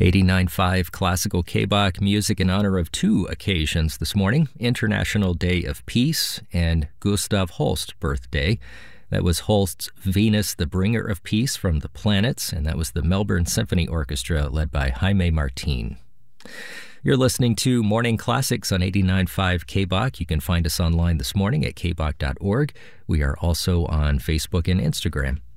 89.5 Classical K-Bach music in honor of two occasions this morning, International Day of Peace and Gustav Holst birthday. That was Holst's Venus, the Bringer of Peace from the Planets, and that was the Melbourne Symphony Orchestra led by Jaime Martin. You're listening to Morning Classics on 89.5 K-Bach. You can find us online this morning at kbach.org. We are also on Facebook and Instagram.